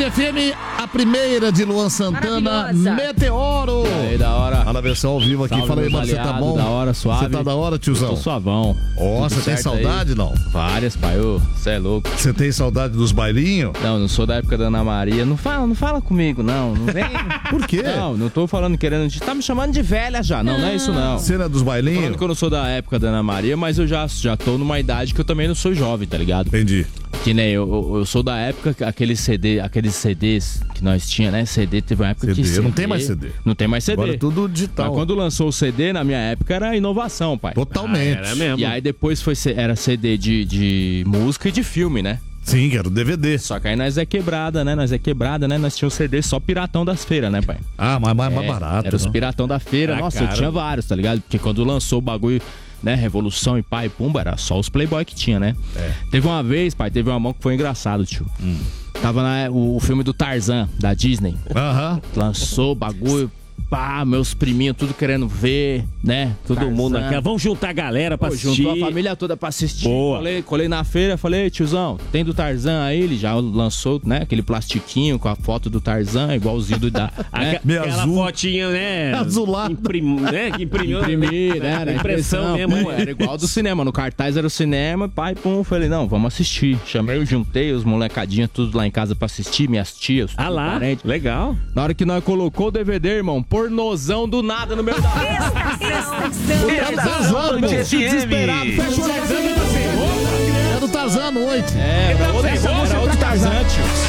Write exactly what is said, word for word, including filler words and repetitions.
F M, a primeira de Luan Santana, Meteoro. E aí, da hora. Fala a versão ao vivo aqui. Salve, Fala aí, meus mano, você tá aliados, bom? da hora, suave. Você tá da hora, tiozão? Tô suavão. Ó, você tem saudade, aí? não? Várias, pai. Você é louco. Você tem saudade dos bailinhos? Não, não sou da época da Ana Maria. Não fala, não fala comigo, não. Não vem. Por quê? Não, não tô falando querendo... Tá me chamando de velha já. Não, não é isso, não. Você não é dos bailinhos? Falando que eu não sou da época da Ana Maria, mas eu já, já tô numa idade que eu também não sou jovem, tá ligado? Entendi. Que nem eu, eu, eu sou da época, aquele C D, aqueles C Ds que nós tinha, né? C D, teve uma época C D, que C D... não tem mais C D. Não tem mais C D. Agora é tudo digital. Mas quando lançou o C D, na minha época, era inovação, pai. Totalmente. Ah, era mesmo. E aí depois foi, era C D de, de música e de filme, né? Sim, que era o D V D. Só que aí nós é quebrada, né? Nós é quebrada, né? Nós tínhamos C D só piratão das feiras, né, pai? Ah, mas mais, mais É, barato. Era os não? piratão da feira. Era Nossa, caro. eu tinha vários, tá ligado? Porque quando lançou o bagulho, né? Revolução e pai, pumba, era só os Playboy que tinha, né? É. Teve uma vez, pai, teve uma mão que foi engraçado, tio. Hum. Tava na, o, o filme do Tarzan, da Disney. Aham. Lançou o bagulho. Pá, meus priminhos tudo querendo ver, né? Todo Tarzan. mundo aqui. Vamos juntar a galera pra Pô, assistir. juntou a família toda pra assistir. Boa. Colei, colei na feira, falei, tiozão, tem do Tarzan aí? Ele já lançou, né? Aquele plastiquinho com a foto do Tarzan, igualzinho do da. Né? Aque- Meio Aquela azul. fotinha, né? Azulado. Imprim, né? Que imprimiu. Imprimir, né? Era Impressão mesmo. Pô, era igual do cinema. No cartaz era o cinema, pai, pum. Falei, não, vamos assistir. Chamei, eu juntei os molecadinhos tudo lá em casa pra assistir, minhas tias. Ah tudo lá, parente. legal. Na hora que nós colocou o D V D, irmão, pornozão do nada no meio da. Tarzan, meu. Desesperado, fecha o olho. É do Tarzan à noite. É, era outro, era outro Tarzan, tio.